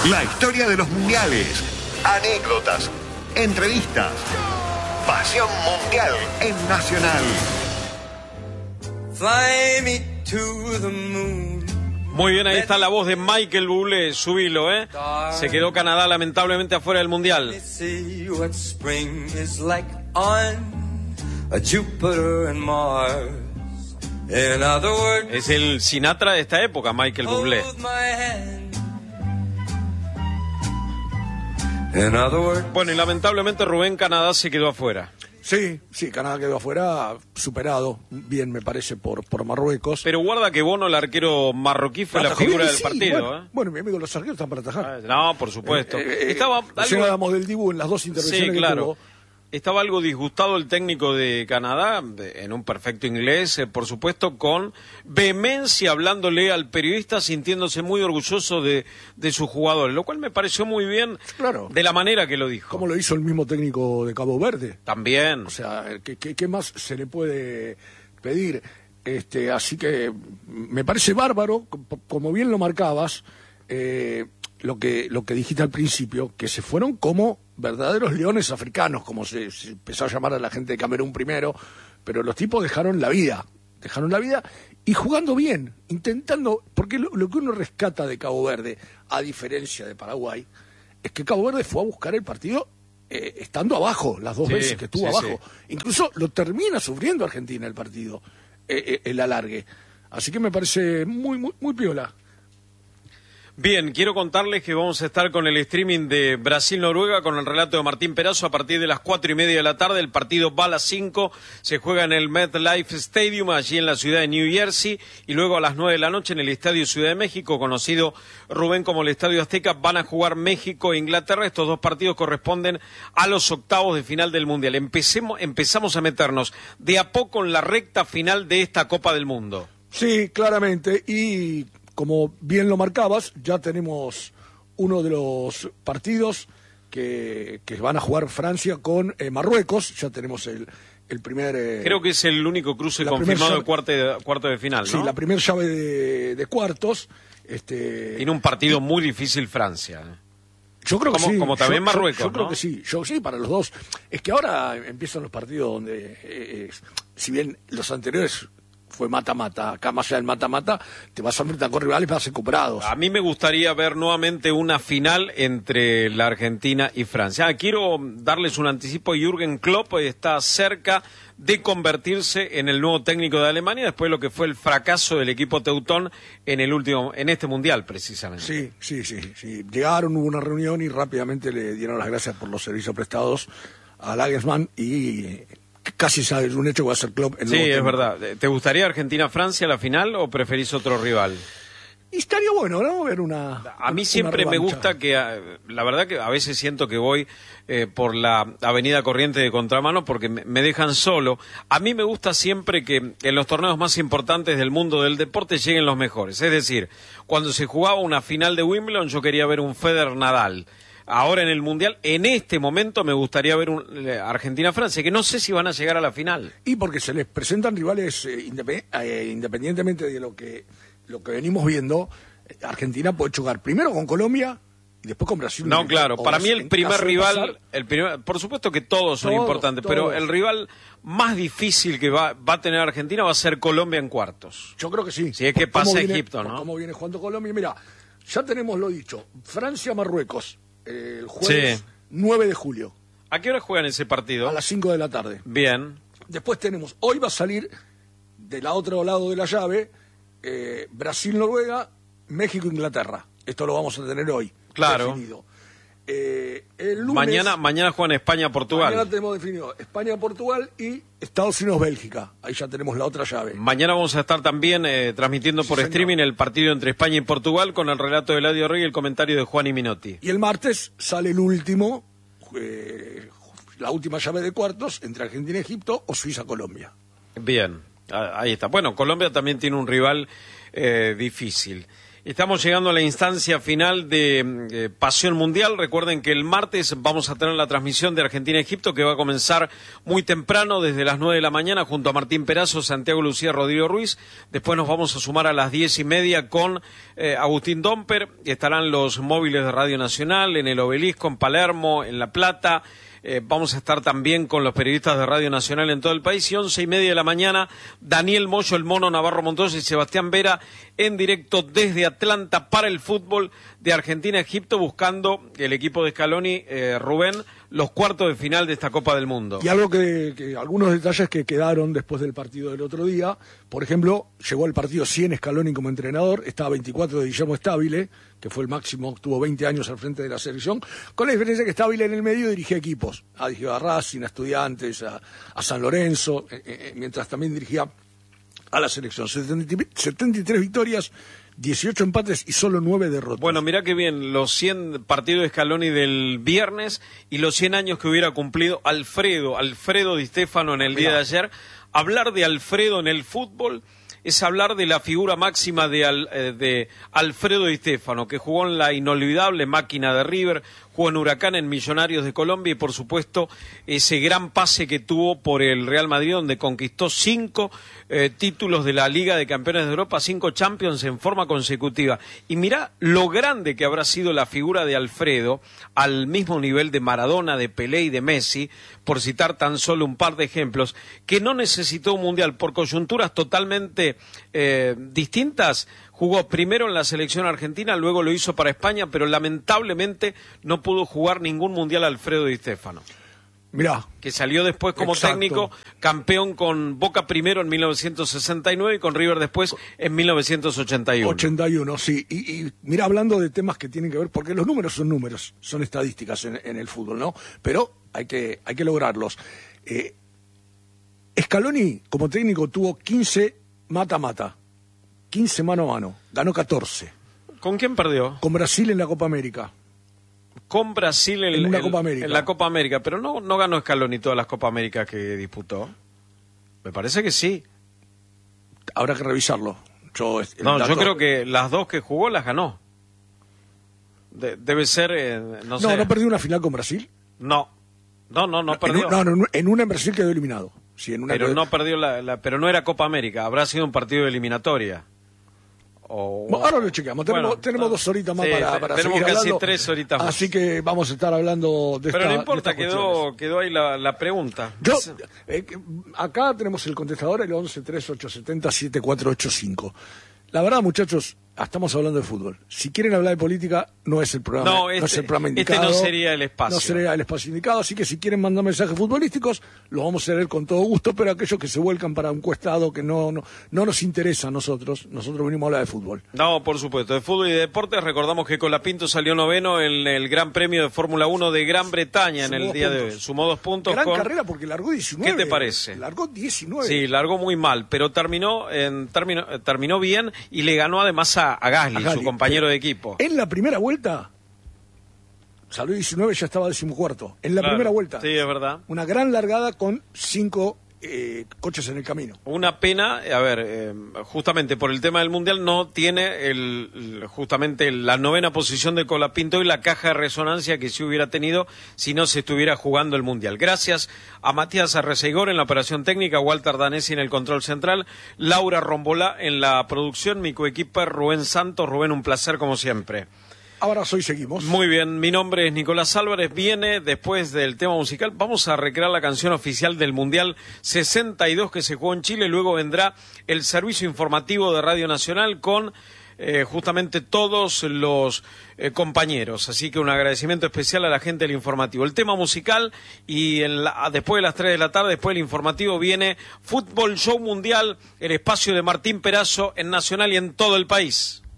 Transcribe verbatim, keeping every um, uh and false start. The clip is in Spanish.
La historia de los mundiales, anécdotas, entrevistas, pasión mundial en Nacional. Fly me to the moon. Muy bien, ahí está la voz de Michael Bublé, subilo, ¿eh? Se quedó Canadá lamentablemente afuera del Mundial. Es el Sinatra de esta época, Michael Bublé. Bueno, y lamentablemente Rubén, Canadá se quedó afuera. Sí, sí, Canadá quedó afuera, superado, bien me parece, por, por Marruecos. Pero guarda que Bono, el arquero marroquí, fue la figura del sí, partido. Bueno, ¿eh? bueno, mi amigo, los arqueros están para atajar. No, por supuesto. Eh, eh, Estaba recién algo... hablamos del Dibu en las dos intervenciones sí, claro. que tuvo. Estaba algo disgustado el técnico de Canadá, en un perfecto inglés, eh, por supuesto, con vehemencia hablándole al periodista, sintiéndose muy orgulloso de, de sus jugadores, lo cual me pareció muy bien, claro, de la manera que lo dijo. Como lo hizo el mismo técnico de Cabo Verde. También. O sea, ¿qué, qué, qué más se le puede pedir? Este, así que me parece bárbaro, como bien lo marcabas, eh, lo que, lo que dijiste al principio, que se fueron como verdaderos leones africanos, como se, se empezó a llamar a la gente de Camerún primero, pero los tipos dejaron la vida, dejaron la vida y jugando bien, intentando, porque lo, lo que uno rescata de Cabo Verde, a diferencia de Paraguay, es que Cabo Verde fue a buscar el partido eh, estando abajo, las dos sí, veces que estuvo sí, abajo. Sí. Incluso lo termina sufriendo Argentina el partido, eh, eh, el alargue. Así que me parece muy, muy, muy piola. Bien, quiero contarles que vamos a estar con el streaming de Brasil-Noruega con el relato de Martín Perazo a partir de las cuatro y media de la tarde. El partido va a las cinco, se juega en el MetLife Stadium, allí en la ciudad de New Jersey, y luego a las nueve de la noche en el Estadio Ciudad de México, conocido, Rubén, como el Estadio Azteca, van a jugar México e Inglaterra. Estos dos partidos corresponden a los octavos de final del Mundial. Empecemos, empezamos a meternos de a poco en la recta final de esta Copa del Mundo. Sí, claramente, y como bien lo marcabas, ya tenemos uno de los partidos que, que van a jugar Francia con eh, Marruecos. Ya tenemos el, el primer... Eh, Creo que es el único cruce confirmado de cuarto, de cuarto de final, ¿no? Sí, la primera llave de, de cuartos. Este, Tiene un partido y, muy difícil Francia. Yo creo que como, sí. Como también yo, Marruecos, Yo, yo ¿no? creo que sí. Yo sí, para los dos. Es que ahora empiezan los partidos donde, eh, si bien los anteriores fue mata-mata, acá más allá del mata-mata, te vas a enfrentar con rivales más recuperados. A mí me gustaría ver nuevamente una final entre la Argentina y Francia. Ah, quiero darles un anticipo. Jürgen Klopp está cerca de convertirse en el nuevo técnico de Alemania después de lo que fue el fracaso del equipo teutón en el último, en este mundial precisamente. Sí, sí, sí, sí. Llegaron, hubo una reunión y rápidamente le dieron las gracias por los servicios prestados a Nagelsmann y casi sabes un hecho que va a ser Klopp. Sí, es verdad. ¿Te gustaría Argentina-Francia la final o preferís otro rival? Y estaría bueno, ¿no? Ver una. A mí siempre me gusta que, la verdad que a veces siento que voy eh, por la avenida Corriente de contramano porque me, me dejan solo. A mí me gusta siempre que en los torneos más importantes del mundo del deporte lleguen los mejores. Es decir, cuando se jugaba una final de Wimbledon yo quería ver un Federer-Nadal. Ahora en el Mundial, en este momento me gustaría ver un eh, Argentina-Francia, que no sé si van a llegar a la final. Y porque se les presentan rivales, eh, independ eh, independientemente de lo que, lo que venimos viendo, eh, Argentina puede chocar primero con Colombia y después con Brasil. No, claro, para mí el primer rival, pasar, el primer, por supuesto que todos son todo, importantes, todos. Pero el rival más difícil que va, va a tener Argentina va a ser Colombia en cuartos. Yo creo que sí. Si es que pasa Egipto, ¿no? ¿Cómo viene jugando Colombia? Mira, ya tenemos lo dicho, Francia-Marruecos. El jueves sí. nueve de julio. ¿A qué hora juegan ese partido? A las cinco de la tarde. Bien. Después tenemos, hoy va a salir del otro lado de la llave, eh, Brasil-Noruega, México-Inglaterra. Esto lo vamos a tener hoy. Claro. Definido. Eh, el lunes, mañana, mañana juegan España-Portugal. Mañana tenemos definido España-Portugal y Estados Unidos-Bélgica. Ahí ya tenemos la otra llave. Mañana vamos a estar también eh, transmitiendo sí, por señor. streaming el partido entre España y Portugal con el relato de Eladio Rey y el comentario de Juan y Minotti. Y el martes sale el último, eh, la última llave de cuartos entre Argentina y Egipto o Suiza-Colombia. Bien, ahí está. Bueno, Colombia también tiene un rival eh, difícil. Estamos llegando a la instancia final de eh, Pasión Mundial. Recuerden que el martes vamos a tener la transmisión de Argentina-Egipto, que va a comenzar muy temprano, desde las nueve de la mañana, junto a Martín Perazo, Santiago Lucía, Rodrigo Ruiz. Después nos vamos a sumar a las diez y media con eh, Agustín Domper. Estarán los móviles de Radio Nacional en el Obelisco, en Palermo, en La Plata. Eh, vamos a estar también con los periodistas de Radio Nacional en todo el país, y once y media de la mañana, Daniel Moyo, el Mono, Navarro Montoya y Sebastián Vera en directo desde Atlanta para el fútbol de Argentina-Egipto, buscando el equipo de Scaloni, eh, Rubén, los cuartos de final de esta Copa del Mundo. Y algo que, que algunos detalles que quedaron después del partido del otro día, por ejemplo, llegó al partido cien Scaloni como entrenador, estaba veinticuatro de Guillermo Stabile, que fue el máximo, tuvo veinte años al frente de la selección, con la diferencia que Stabile en el medio dirigía equipos, a, dirigió a Racing, a Estudiantes, a, a San Lorenzo, eh, eh, mientras también dirigía a la selección. setenta y tres victorias, dieciocho empates y solo nueve derrotas. Bueno, mirá qué bien, los cien partidos de Scaloni del viernes y los cien años que hubiera cumplido Alfredo, Alfredo Di Stéfano en el mirá. día de ayer. Hablar de Alfredo en el fútbol es hablar de la figura máxima de, Al, eh, de Alfredo Di Stéfano, que jugó en la inolvidable máquina de River, jugó en Huracán, en Millonarios de Colombia, y por supuesto ese gran pase que tuvo por el Real Madrid, donde conquistó cinco eh, títulos de la Liga de Campeones de Europa, cinco Champions en forma consecutiva. Y mirá lo grande que habrá sido la figura de Alfredo, al mismo nivel de Maradona, de Pelé y de Messi, por citar tan solo un par de ejemplos, que no necesitó un mundial por coyunturas totalmente eh, distintas. Jugó primero en la selección argentina, luego lo hizo para España, pero lamentablemente no pudo jugar ningún mundial Alfredo Di Stéfano. Mirá. Que salió después como Exacto. técnico, campeón con Boca primero en mil novecientos sesenta y nueve y con River después en mil novecientos ochenta y uno. ochenta y uno, sí. Y, y mira, hablando de temas que tienen que ver, porque los números son números, son estadísticas en, en el fútbol, ¿no? Pero hay que, hay que lograrlos. Eh, Scaloni, como técnico, tuvo quince mata-mata. quince mano a mano, ganó catorce. ¿Con quién perdió? Con Brasil en la Copa América. Con Brasil en, en, una el, Copa América. en la Copa América, pero no, no ganó Scaloni todas las Copa Américas que disputó. Me parece que sí. Habrá que revisarlo. Yo, no, dato... yo creo que las dos que jugó las ganó. De, debe ser, eh, no sé. No, ¿no perdió una final con Brasil? No, no, no, no, no perdió. En, no, no, en una en Brasil quedó eliminado. Sí, en una pero quedó... no perdió la, la, pero no era Copa América, habrá sido un partido de eliminatoria. O... Bueno, ahora lo chequeamos, tenemos, bueno, tenemos no, dos horitas más sí, para, para tenemos seguir casi hablando, tres horitas más. Así que vamos a estar hablando de Pero esta, no importa, quedó, quedó ahí la, la pregunta. Yo, eh, acá tenemos el contestador, el once tres ocho siete cero siete cuatro ocho cinco. La verdad, muchachos, estamos hablando de fútbol. Si quieren hablar de política, no es el programa, no, este, no es el programa indicado. Este no sería el espacio. No sería el espacio indicado, así que si quieren mandar mensajes futbolísticos, los vamos a leer con todo gusto, pero aquellos que se vuelcan para un cuestado que no, no, no nos interesa a nosotros, nosotros venimos a hablar de fútbol. No, por supuesto, de fútbol y de deportes. Recordamos que Colapinto salió noveno en el Gran Premio de Fórmula uno de Gran Bretaña en el día puntos. de hoy. Sumó dos puntos. Gran con... carrera porque largó diecinueve. ¿Qué te parece? Largó diecinueve. Sí, largó muy mal, pero terminó, en, terminó, terminó bien y le ganó además a, a Gasly, a Gasly, su compañero de equipo. En la primera vuelta, salió diecinueve, ya estaba decimocuarto. En la claro, primera vuelta. Sí, es verdad. Una gran largada con cinco eh, coches en el camino. Una pena, a ver, eh, justamente por el tema del Mundial no tiene el, el, justamente la novena posición de Colapinto y la caja de resonancia que sí hubiera tenido si no se estuviera jugando el Mundial. Gracias a Matías Arreceigor en la operación técnica, Walter Danesi en el control central, Laura Rombolá en la producción, mi coequiper Rubén Santos. Rubén, un placer como siempre. Abrazo y seguimos. Muy bien, mi nombre es Nicolás Álvarez. Viene después del tema musical. Vamos a recrear la canción oficial del Mundial sesenta y dos que se jugó en Chile. Luego vendrá el servicio informativo de Radio Nacional con eh, justamente todos los eh, compañeros. Así que un agradecimiento especial a la gente del informativo. El tema musical y en la, después de las tres de la tarde, después del informativo, viene Fútbol Show Mundial, el espacio de Martín Perazo en Nacional y en todo el país.